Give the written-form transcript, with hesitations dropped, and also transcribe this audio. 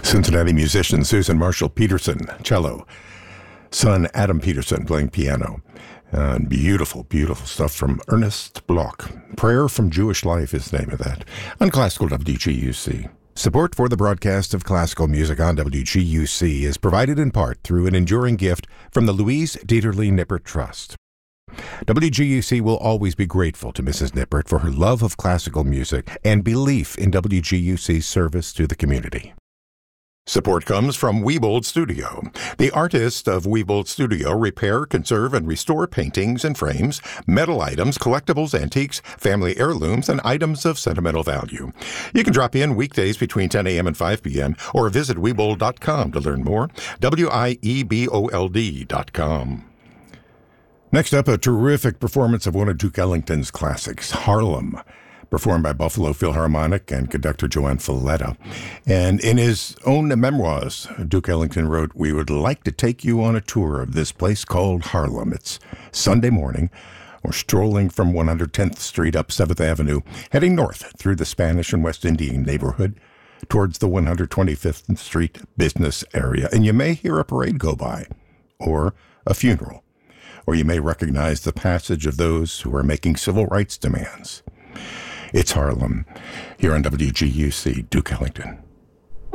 Cincinnati musician Susan Marshall Peterson, cello. Son Adam Peterson playing piano. And beautiful, beautiful stuff from Ernest Bloch. Prayer from Jewish Life is the name of that. On Classical WGUC. Support for the broadcast of classical music on WGUC is provided in part through an enduring gift from the Louise Dieterle Nippert Trust. WGUC will always be grateful to Mrs. Nippert for her love of classical music and belief in WGUC's service to the community. Support comes from Wiebold Studio. The artists of Wiebold Studio repair, conserve, and restore paintings and frames, metal items, collectibles, antiques, family heirlooms, and items of sentimental value. You can drop in weekdays between 10 a.m. and 5 p.m. or visit Wiebold.com to learn more. WIEBOLD.com. Next up, a terrific performance of one of Duke Ellington's classics, Harlem, performed by Buffalo Philharmonic and conductor Joan Falletta. And in his own memoirs, Duke Ellington wrote, "We would like to take you on a tour of this place called Harlem. It's Sunday morning. We're strolling from 110th Street up 7th Avenue, heading north through the Spanish and West Indian neighborhood towards the 125th Street business area. And you may hear a parade go by, or a funeral, or you may recognize the passage of those who are making civil rights demands. It's Harlem, here on WGUC, Duke Ellington.